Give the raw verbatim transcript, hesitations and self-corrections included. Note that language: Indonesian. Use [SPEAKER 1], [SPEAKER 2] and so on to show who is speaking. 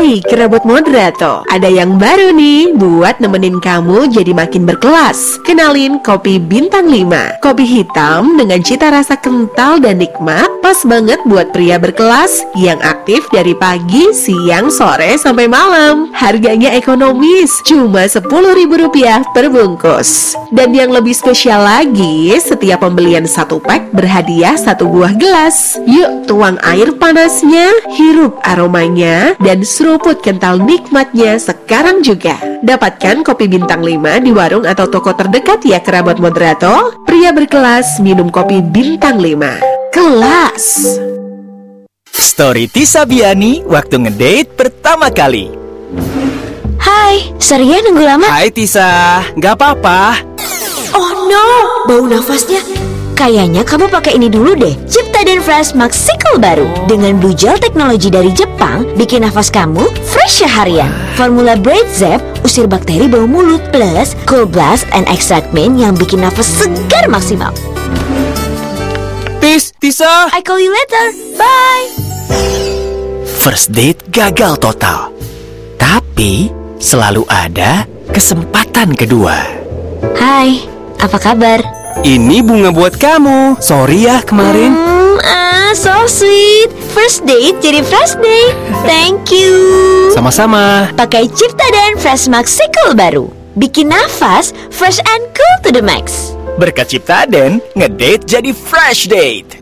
[SPEAKER 1] Hai kerabat Moderato, ada yang baru nih buat nemenin kamu jadi makin berkelas. Kenalin kopi Bintang lima. Kopi hitam dengan cita rasa kental dan nikmat, pas banget buat pria berkelas yang aktif dari pagi, siang, sore, sampai malam. Harganya ekonomis, cuma sepuluh ribu rupiah per bungkus. Dan yang lebih spesial lagi, setiap pembelian satu pack berhadiah satu buah gelas. Yuk tuang air panasnya, hirup aromanya, dan seruput kental nikmatnya sekarang juga. Dapatkan kopi Bintang lima di warung atau toko terdekat ya kerabat Moderato. Pria berkelas minum kopi Bintang lima. Kelas.
[SPEAKER 2] Story Tisa Biani waktu ngedate pertama kali.
[SPEAKER 3] Hai, sorry ya nunggu lama.
[SPEAKER 2] Hai Tisa, nggak apa-apa.
[SPEAKER 3] Oh no, bau nafasnya. Kayaknya kamu pakai ini dulu deh, Ciptaden Fresh Max Sickle baru. Dengan blue gel teknologi dari Jepang, bikin nafas kamu fresh seharian. Formula Braid Zep, usir bakteri bau mulut, plus Cool Blast and Extract Mint yang bikin nafas segar maksimal.
[SPEAKER 2] Tis, Tisa.
[SPEAKER 3] I call you later, bye.
[SPEAKER 2] First date gagal total, tapi selalu ada kesempatan kedua.
[SPEAKER 3] Hai, apa kabar?
[SPEAKER 2] Ini bunga buat kamu. Sorry ya kemarin.
[SPEAKER 3] Hmm, ah, so sweet. First date jadi fresh date. Thank you.
[SPEAKER 2] Sama-sama.
[SPEAKER 3] Pakai Ciptaden Fresh Max Sickle baru. Bikin nafas fresh and cool to the max.
[SPEAKER 2] Berkat Ciptaden, ngedate jadi fresh date.